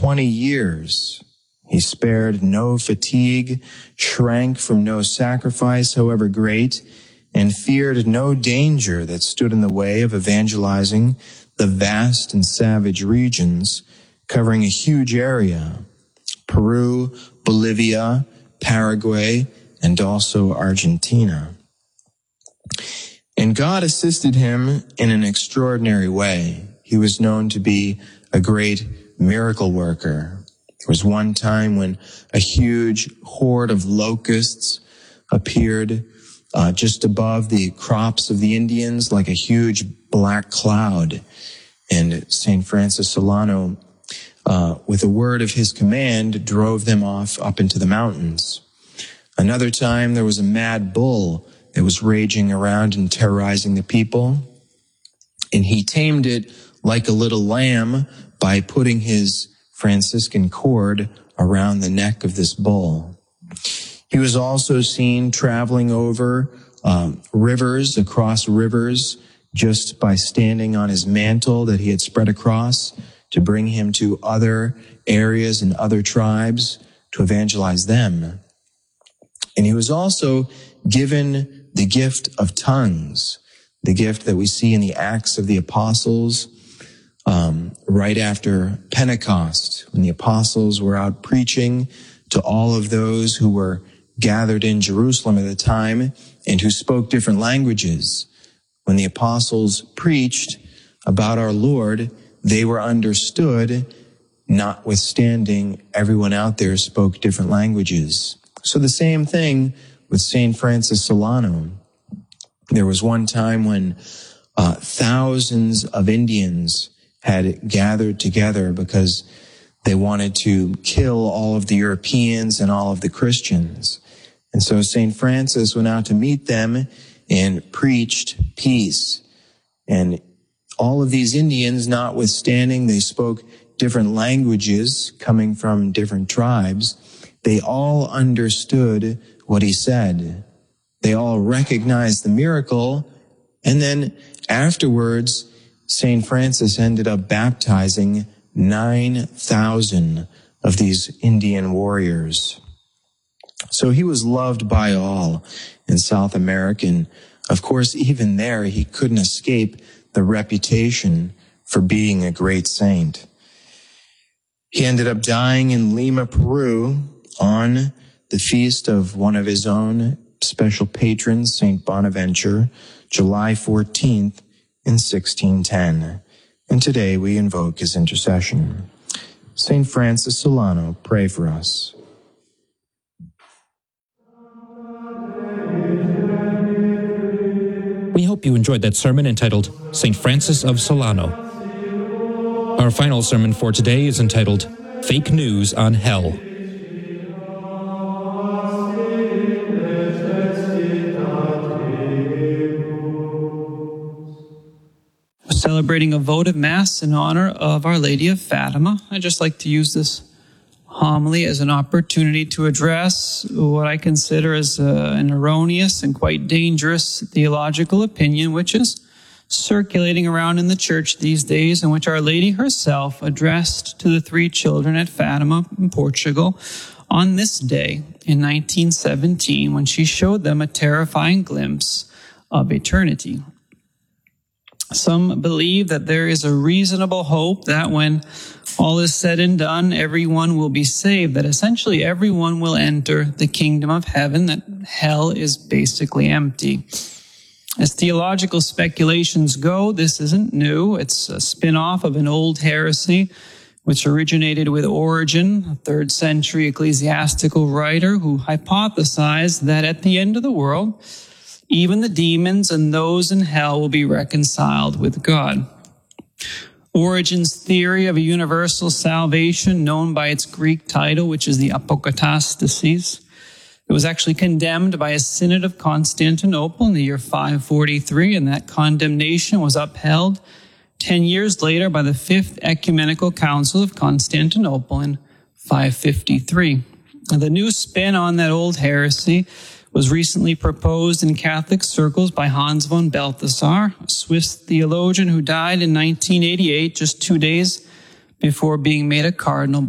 20 years. He spared no fatigue, shrank from no sacrifice, however great, and feared no danger that stood in the way of evangelizing the vast and savage regions covering a huge area: Peru, Bolivia, Paraguay, and also Argentina. And God assisted him in an extraordinary way. He was known to be a great miracle worker. There was one time when a huge horde of locusts appeared just above the crops of the Indians like a huge black cloud. And St. Francis Solano, with a word of his command, drove them off up into the mountains. Another time there was a mad bull that was raging around and terrorizing the people. And he tamed it like a little lamb by putting his Franciscan cord around the neck of this bull. He was also seen traveling over rivers, across rivers, just by standing on his mantle that he had spread across to bring him to other areas and other tribes to evangelize them. And he was also given the gift of tongues, the gift that we see in the Acts of the Apostles, right after Pentecost, when the apostles were out preaching to all of those who were gathered in Jerusalem at the time and who spoke different languages. When the apostles preached about our Lord, they were understood, notwithstanding everyone out there spoke different languages. So the same thing with St. Francis Solano. There was one time when thousands of Indians had gathered together because they wanted to kill all of the Europeans and all of the Christians. And so St. Francis went out to meet them and preached peace. And all of these Indians, notwithstanding they spoke different languages coming from different tribes, they all understood what he said. They all recognized the miracle. And then afterwards, St. Francis ended up baptizing 9,000 of these Indian warriors. So he was loved by all in South America. And of course, even there, he couldn't escape the reputation for being a great saint. He ended up dying in Lima, Peru, on the feast of one of his own special patrons, St. Bonaventure, July 14th in 1610. And today we invoke his intercession. St. Francis Solano, pray for us. We hope you enjoyed that sermon entitled St. Francis of Solano. Our final sermon for today is entitled Fake News on Hell. Celebrating a votive Mass in honor of Our Lady of Fatima. I'd just like to use this homily as an opportunity to address what I consider as an erroneous and quite dangerous theological opinion, which is circulating around in the church these days, in which Our Lady herself addressed to the 3 children at Fatima in Portugal on this day in 1917, when she showed them a terrifying glimpse of eternity. Some believe that there is a reasonable hope that when all is said and done, everyone will be saved, that essentially everyone will enter the kingdom of heaven, that hell is basically empty. As theological speculations go, this isn't new. It's a spin-off of an old heresy which originated with Origen, a 3rd century ecclesiastical writer who hypothesized that at the end of the world, even the demons and those in hell will be reconciled with God. Origen's theory of a universal salvation, known by its Greek title, which is the apokatastasis, it was actually condemned by a synod of Constantinople in the year 543, and that condemnation was upheld 10 years later by the 5th Ecumenical Council of Constantinople in 553. And the new spin on that old heresy was recently proposed in Catholic circles by Hans von Balthasar, a Swiss theologian who died in 1988, just 2 days before being made a cardinal